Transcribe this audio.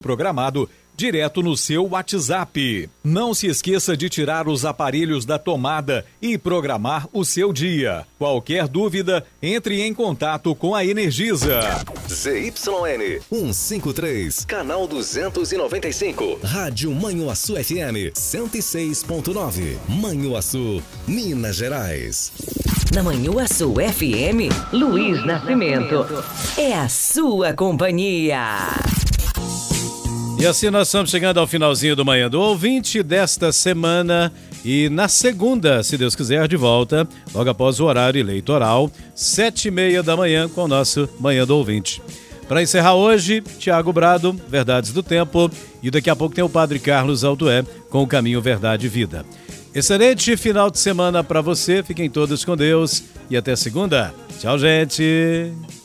programado direto no seu WhatsApp. Não se esqueça de tirar os aparelhos da tomada e programar o seu dia. Qualquer dúvida, entre em contato com a Energisa. ZYN 153, canal 295. Rádio Manhuaçu FM 106.9. Manhuaçu, Minas Gerais. Na Manhuaçu FM, Luiz Nascimento. É a sua companhia. E assim nós estamos chegando ao finalzinho do Manhã do Ouvinte desta semana e na segunda, se Deus quiser, de volta, logo após o horário eleitoral, 7h30 da manhã, com o nosso Manhã do Ouvinte. Para encerrar hoje, Tiago Brado, Verdades do Tempo, e daqui a pouco tem o Padre Carlos Altué com o Caminho, Verdade e Vida. Excelente final de semana para você, fiquem todos com Deus e até segunda. Tchau, gente!